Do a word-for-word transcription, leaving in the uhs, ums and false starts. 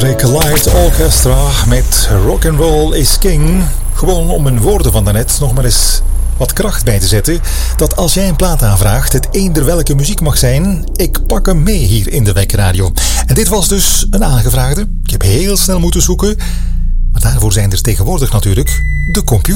Electric Light Orchestra met Rock'n'Roll is King. Gewoon om mijn woorden van daarnet nog maar eens wat kracht bij te zetten. Dat als jij een plaat aanvraagt, het eender welke muziek mag zijn, ik pak hem mee hier in de Wekradio. En dit was dus een aangevraagde. Ik heb heel snel moeten zoeken. Maar daarvoor zijn er tegenwoordig natuurlijk de computers.